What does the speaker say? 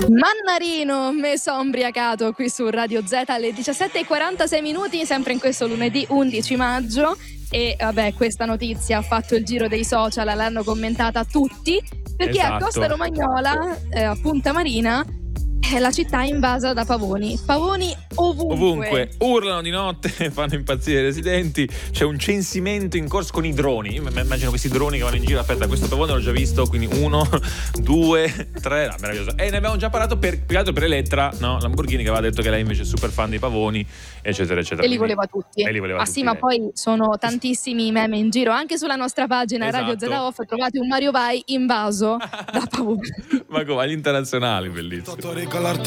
Mannarino, me so ombriacato qui su Radio Z alle 17:46, sempre in questo lunedì 11 maggio. E vabbè, questa notizia ha fatto il giro dei social, l'hanno commentata tutti, perché a Costa Romagnola, a Punta Marina, la città è invasa da pavoni ovunque. Urlano di notte, fanno impazzire i residenti. C'è un censimento in corso con i droni. Io immagino questi droni che vanno in giro. Aspetta, questo pavone l'ho già visto, quindi 1, 2, 3, no, meraviglioso. E ne abbiamo già parlato più che altro per Elettra, no? Lamborghini, che aveva detto che lei invece è super fan dei pavoni, eccetera eccetera. E li voleva tutti. Sì, ma poi sono tantissimi meme in giro, anche sulla nostra pagina Radio Z Off trovate un Mario Vai invaso da pavoni. Ma come agli internazionali, bellissimo.